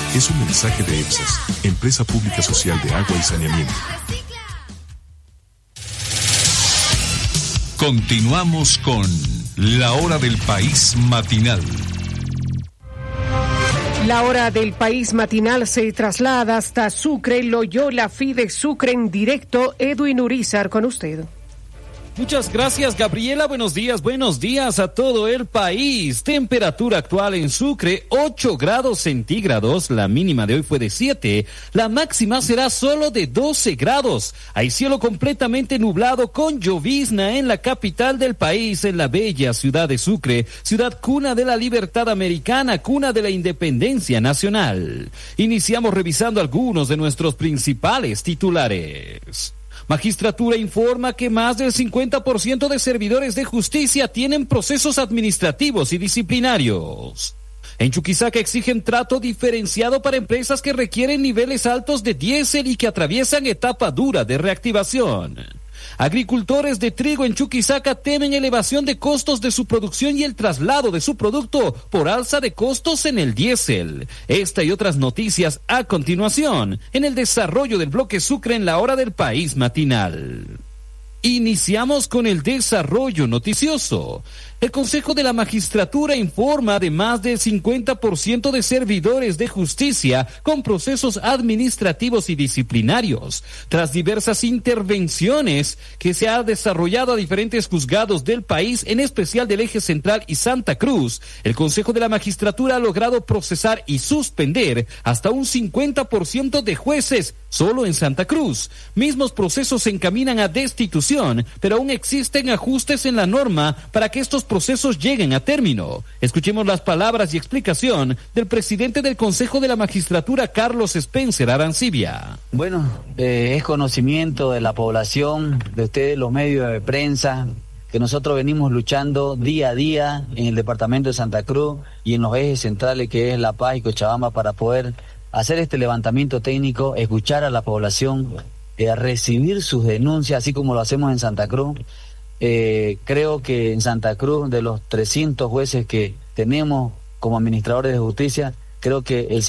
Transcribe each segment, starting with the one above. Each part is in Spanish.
Es un mensaje de EPSAS, Empresa Pública Social de Agua y Saneamiento. Continuamos con La Hora del País Matinal. La Hora del País Matinal se traslada hasta Sucre, Loyola Fide Sucre en directo. Edwin Urizar con usted. Muchas gracias, Gabriela. Buenos días a todo el país. Temperatura actual en Sucre, 8 grados centígrados. La mínima de hoy fue de 7. La máxima será solo de 12 grados. Hay cielo completamente nublado con llovizna en la capital del país, en la bella ciudad de Sucre, ciudad cuna de la libertad americana, cuna de la independencia nacional. Iniciamos revisando algunos de nuestros principales titulares. Magistratura informa que más del 50% de servidores de justicia tienen procesos administrativos y disciplinarios. En Chuquisaca exigen trato diferenciado para empresas que requieren niveles altos de diésel y que atraviesan etapa dura de reactivación. Agricultores de trigo en Chuquisaca temen elevación de costos de su producción y el traslado de su producto por alza de costos en el diésel. Esta y otras noticias a continuación en el desarrollo del bloque Sucre en La Hora del País Matinal. Iniciamos con el desarrollo noticioso. El Consejo de la Magistratura informa de más del 50% de servidores de justicia con procesos administrativos y disciplinarios. Tras diversas intervenciones que se ha desarrollado a diferentes juzgados del país, en especial del Eje Central y Santa Cruz, el Consejo de la Magistratura ha logrado procesar y suspender hasta un 50% de jueces solo en Santa Cruz. Mismos procesos se encaminan a destitución, pero aún existen ajustes en la norma para que estos procesos lleguen a término. Escuchemos las palabras y explicación del presidente del Consejo de la Magistratura, Carlos Spencer Arancibia. Bueno, es conocimiento de la población, de ustedes, los medios de prensa, que nosotros venimos luchando día a día en el departamento de Santa Cruz y en los ejes centrales que es La Paz y Cochabamba para poder hacer este levantamiento técnico, escuchar a la población, recibir sus denuncias, así como lo hacemos en Santa Cruz. Creo que en Santa Cruz, de los 300 jueces que tenemos como administradores de justicia, creo que el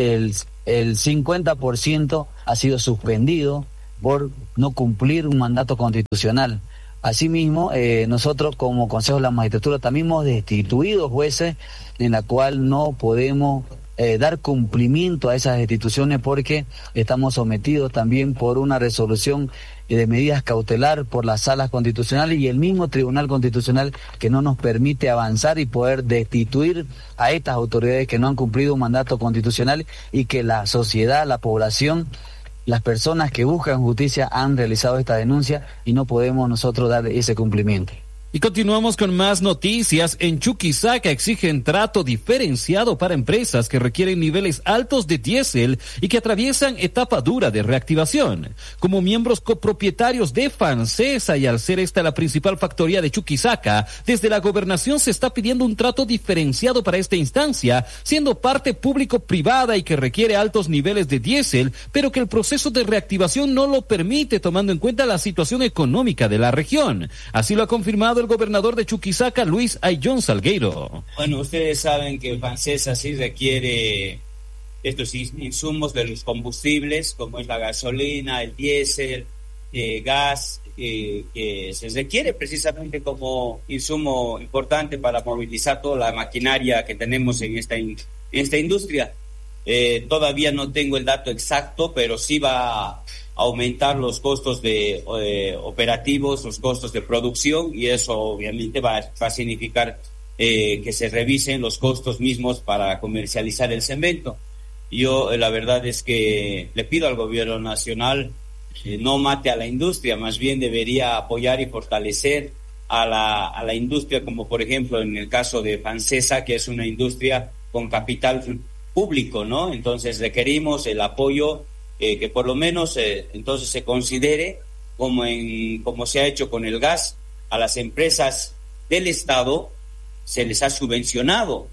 50% ha sido suspendido por no cumplir un mandato constitucional. Asimismo, nosotros como Consejo de la Magistratura también hemos destituido jueces en la cual no podemos dar cumplimiento a esas destituciones porque estamos sometidos también por una resolución de medidas cautelar por las salas constitucionales y el mismo Tribunal Constitucional que no nos permite avanzar y poder destituir a estas autoridades que no han cumplido un mandato constitucional y que la sociedad, la población, las personas que buscan justicia han realizado esta denuncia y no podemos nosotros dar ese cumplimiento. Y continuamos con más noticias. En Chuquisaca exigen trato diferenciado para empresas que requieren niveles altos de diésel y que atraviesan etapa dura de reactivación. Como miembros copropietarios de Fancesa y al ser esta la principal factoría de Chuquisaca, desde la gobernación se está pidiendo un trato diferenciado para esta instancia, siendo parte público-privada y que requiere altos niveles de diésel, pero que el proceso de reactivación no lo permite tomando en cuenta la situación económica de la región. Así lo ha confirmado el gobernador de Chuquisaca, Luis Ayllón Salgueiro. Bueno, ustedes saben que Fancesa sí requiere estos insumos de los combustibles, como es la gasolina, el diésel, gas, que se requiere precisamente como insumo importante para movilizar toda la maquinaria que tenemos en esta industria. Todavía no tengo el dato exacto, pero sí va a aumentar los costos de operativos, los costos de producción, y eso obviamente va a significar que se revisen los costos mismos para comercializar el cemento. Yo la verdad es que le pido al gobierno nacional no mate a la industria, más bien debería apoyar y fortalecer a la industria, como por ejemplo en el caso de Fancesa, que es una industria con capital público, ¿no? Entonces requerimos el apoyo que por lo menos entonces se considere como se ha hecho con el gas, a las empresas del Estado se les ha subvencionado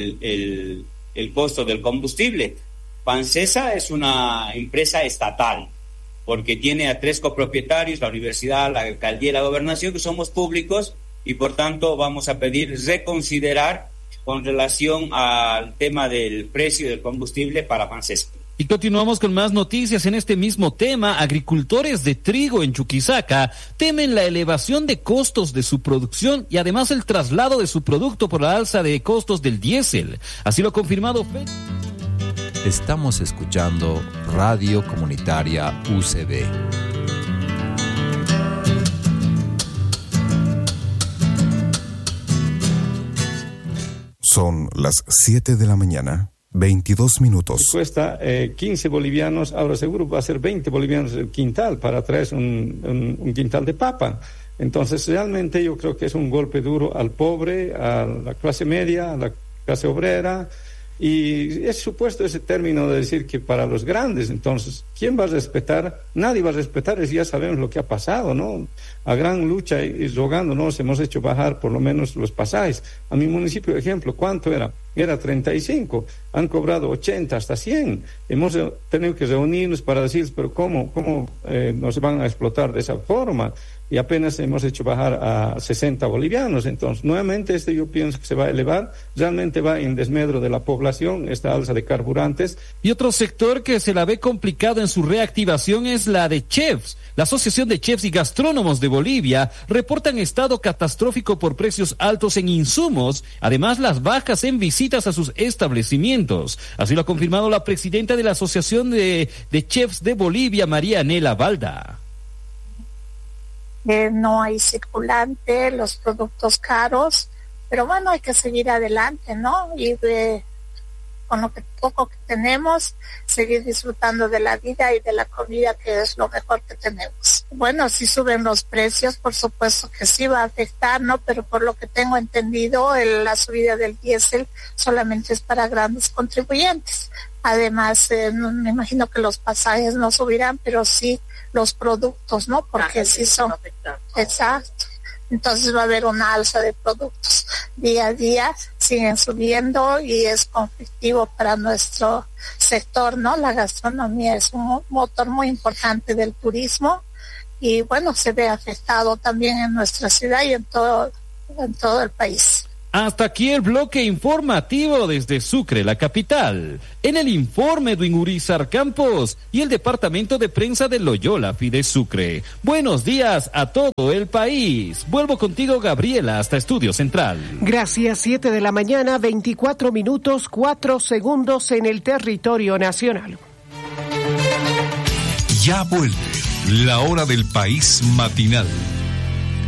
el costo del combustible. Fancesa es una empresa estatal porque tiene a 3 copropietarios, la universidad, la alcaldía y la gobernación, que somos públicos, y por tanto vamos a pedir reconsiderar con relación al tema del precio del combustible para FANSESA. Y continuamos con más noticias en este mismo tema. Agricultores de trigo en Chuquisaca temen la elevación de costos de su producción y además el traslado de su producto por la alza de costos del diésel. Así lo ha confirmado. Estamos escuchando Radio Comunitaria UCB. Son las 7 de la mañana. 22 minutos. Cuesta 15 bolivianos, ahora seguro va a ser 20 bolivianos el quintal para traer un quintal de papa. Entonces realmente yo creo que es un golpe duro al pobre, a la clase media, a la clase obrera, y es supuesto ese término de decir que para los grandes, entonces, ¿quién va a respetar? Nadie va a respetar, ya sabemos lo que ha pasado, ¿no? A gran lucha y rogándonos hemos hecho bajar por lo menos los pasajes. A mi municipio, por ejemplo, ¿cuánto era? Era 35, han cobrado 80 hasta 100. Hemos tenido que reunirnos para decirles, pero ¿cómo nos van a explotar de esa forma? Y apenas hemos hecho bajar a 60 bolivianos. Entonces, nuevamente yo pienso que se va a elevar, realmente va en desmedro de la población, esta alza de carburantes. Y otro sector que se la ve complicado en su reactivación es la de chefs. La Asociación de Chefs y Gastrónomos de Bolivia reportan estado catastrófico por precios altos en insumos, además las bajas en visitas a sus establecimientos. Así lo ha confirmado la presidenta de la Asociación de Chefs de Bolivia, María Anela Balda. No hay circulante, los productos caros, pero bueno, hay que seguir adelante, ¿no? Y con lo poco que tenemos, seguir disfrutando de la vida y de la comida, que es lo mejor que tenemos. Bueno, si suben los precios, por supuesto que sí va a afectar, ¿no? Pero por lo que tengo entendido, la subida del diésel solamente es para grandes contribuyentes. Además, me imagino que los pasajes no subirán, pero sí los productos, ¿no? Porque sí son... Exacto. Entonces va a haber una alza de productos. Día a día siguen subiendo y es conflictivo para nuestro sector, ¿no? La gastronomía es un motor muy importante del turismo y bueno, se ve afectado también en nuestra ciudad y en todo el país. Hasta aquí el bloque informativo desde Sucre, la capital. En el informe de Urízar Campos y el departamento de prensa de Loyola Fides Sucre. Buenos días a todo el país. Vuelvo contigo, Gabriela, hasta Estudio Central. Gracias, 7 de la mañana, 24 minutos, 4 segundos en el territorio nacional. Ya vuelve la hora del país matinal.